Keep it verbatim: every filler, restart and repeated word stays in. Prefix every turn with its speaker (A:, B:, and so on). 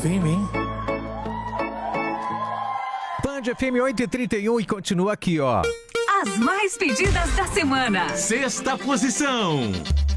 A: F M, hein?
B: Band F M oito e trinta e um e continua aqui, ó.
C: As mais pedidas da semana.
D: Sexta posição.